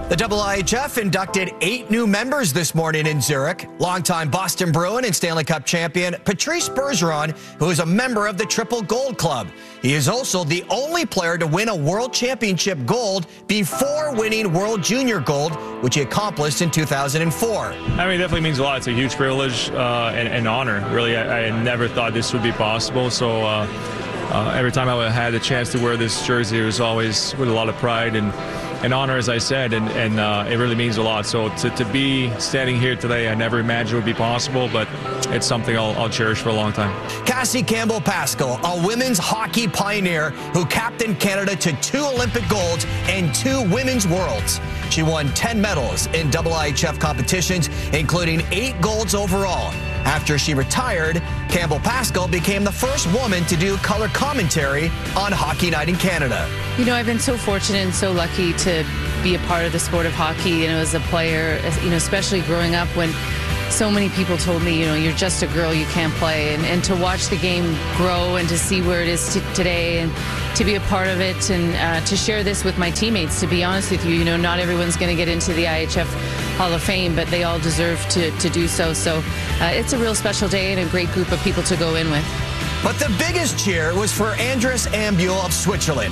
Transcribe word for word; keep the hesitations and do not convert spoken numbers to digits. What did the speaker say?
The W I H F inducted eight new members this morning in Zurich. Longtime Boston Bruin and Stanley Cup champion Patrice Bergeron, who is a member of the Triple Gold Club. He is also the only player to win a World Championship gold before winning World Junior Gold, which he accomplished in two thousand four. I mean, it definitely means a lot. It's a huge privilege uh, and, and honor. Really, I, I never thought this would be possible. So uh, uh, every time I had the chance to wear this jersey, it was always with a lot of pride and an honor, as I said, and, and uh, it really means a lot. So to, to be standing here today, I never imagined it would be possible, but it's something I'll, I'll cherish for a long time. Cassie Campbell-Pascall, a women's hockey pioneer who captained Canada to two Olympic golds and two women's worlds. She won ten medals in W I H F competitions, including eight golds overall. After she retired, Campbell-Pascall became the first woman to do color commentary on Hockey Night in Canada. You know, I've been so fortunate and so lucky to be a part of the sport of hockey, you know, as a player, you know, especially growing up when so many people told me, you know, you're just a girl, you can't play. And, and to watch the game grow and to see where it is t today and to be a part of it and uh, to share this with my teammates, to be honest with you, you know, not everyone's going to get into the I H F Hall of Fame, but they all deserve to, to do so. So uh, it's a real special day and a great group of people to go in with. But the biggest cheer was for Andras Ambuhl of Switzerland.